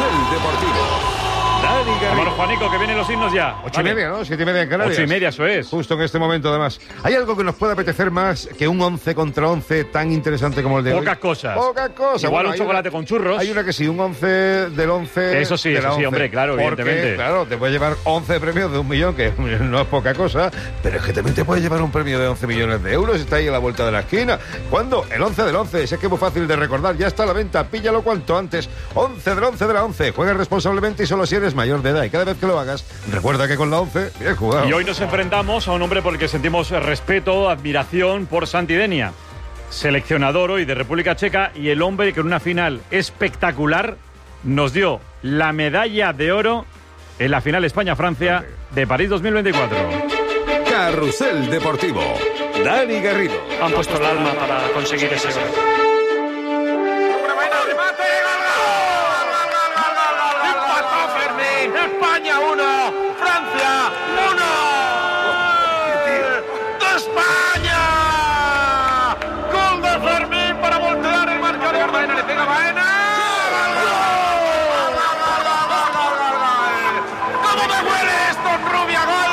Deportivo. Dani Garrido. Vámonos, Juanico, que vienen los himnos ya. 8:30, ¿no? 7:30 en Canarias. 8:30, eso es. Justo en este momento, además. ¿Hay algo que nos pueda apetecer más que un 11 contra 11 tan interesante como el de hoy? Pocas cosas. Pocas cosas. Igual Bueno, un chocolate con churros. Hay una que sí, un 11 del 11. Eso sí, de la 11. hombre, claro, Porque, evidentemente. claro, te puedes llevar 11 premios de 1 millón, que no es poca cosa, pero es que también te puedes llevar un premio de 11 millones de euros. Está ahí a la vuelta de la esquina. ¿Cuándo? El 11 del 11. Es que es muy fácil de recordar. Ya está a la venta. Píllalo cuanto antes. 11 del 11 de la 11. Juega responsablemente y solo si eres mayor de edad. Y cada vez que lo hagas, recuerda que con la 11, bien jugado. Y hoy nos enfrentamos a un hombre por el que sentimos respeto, admiración por Santi Denia, seleccionador hoy de República Checa, y el hombre que en una final espectacular nos dio la medalla de oro en la final España-Francia de París 2024. Carrusel Deportivo. Dani Garrido. Han puesto el alma para conseguir ese gol. España 1, Francia 1. ¡De España! Gol de Fermín para voltear el marcador. Baena le pega Baena. ¡Cómo me huele esto, Rubia! ¡Gol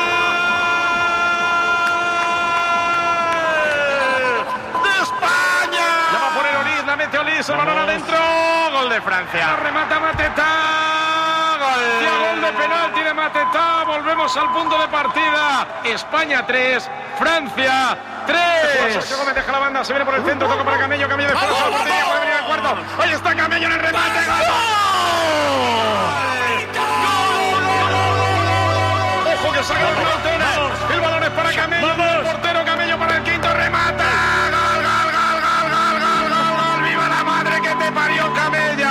de España! La va a poner Olís, la mete Olís, el balón adentro. Gol de Francia. Remata Mateta. Gol de penalti de Mateta. Volvemos al punto de partida. España 3, Francia 3. Sergio Gómez deja la banda, se viene por el centro, toca para Camello, Camello de fuera, puede venir al cuarto. Ahí está Camello en el remate. Ojo que saca el frontera. El balón es para Camello, el portero Camello para el quinto, remata. Gol. Viva la madre que te parió, Camella.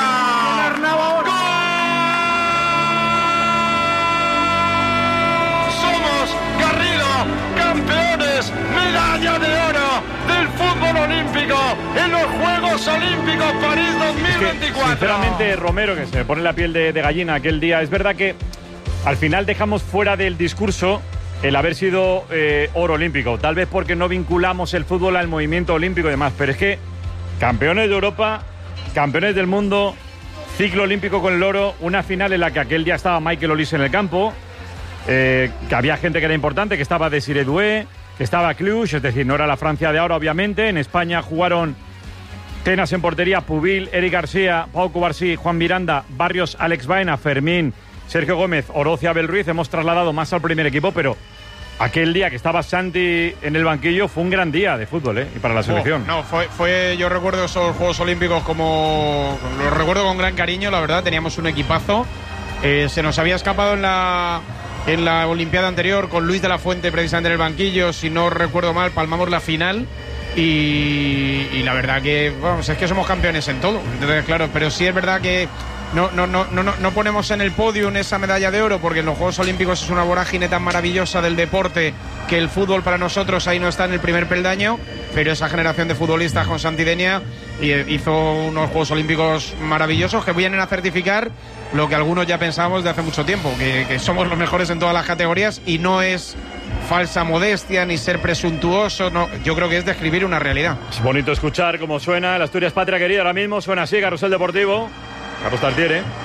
Campeones, medalla de oro del fútbol olímpico en los Juegos Olímpicos París 2024. Sinceramente, Romero, que se me pone la piel de gallina aquel día, es verdad que al final dejamos fuera del discurso el haber sido oro olímpico, tal vez porque no vinculamos el fútbol al movimiento olímpico y demás, pero es que campeones de Europa, campeones del mundo, ciclo olímpico con el oro, una final en la que aquel día estaba Michael Olís en el campo, que había gente que era importante, que estaba Desiré Doué, que estaba Cluj, es decir, no era la Francia de ahora, obviamente. En España jugaron Tenas en portería, Pubil, Eric García, Pau Cubarsí, Juan Miranda, Barrios, Alex Baena, Fermín, Sergio Gómez, Orocia, Abel Ruiz. Hemos trasladado más al primer equipo, pero aquel día que estaba Santi en el banquillo fue un gran día de fútbol, y para la selección. Yo recuerdo esos Juegos Olímpicos como... Los recuerdo con gran cariño, la verdad, teníamos un equipazo. Se nos había escapado en la Olimpiada anterior con Luis de la Fuente precisamente en el banquillo, si no recuerdo mal, palmamos la final y la verdad que, vamos, es que somos campeones en todo. Entonces, claro, pero sí es verdad que no ponemos en el podium esa medalla de oro porque en los Juegos Olímpicos es una vorágine tan maravillosa del deporte que el fútbol para nosotros ahí no está en el primer peldaño, pero esa generación de futbolistas con Santi Denia hizo unos Juegos Olímpicos maravillosos que vienen a certificar lo que algunos ya pensábamos de hace mucho tiempo, que somos los mejores en todas las categorías, y no es falsa modestia ni ser presuntuoso, no, yo creo que es describir una realidad. Es bonito escuchar cómo suena la Asturias Patria Querida ahora mismo, suena así, Carrusel Deportivo. Carlos Tartiere.